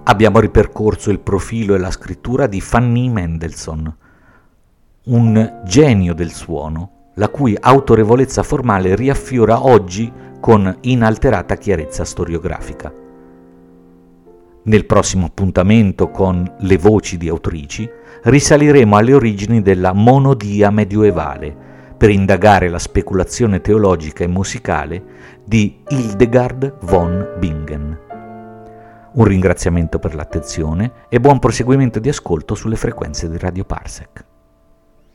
abbiamo ripercorso il profilo e la scrittura di Fanny Mendelssohn, un genio del suono, la cui autorevolezza formale riaffiora oggi con inalterata chiarezza storiografica. Nel prossimo appuntamento con Le voci di autrici risaliremo alle origini della monodia medioevale per indagare la speculazione teologica e musicale di Hildegard von Bingen. Un ringraziamento per l'attenzione e buon proseguimento di ascolto sulle frequenze di Radio Parsec.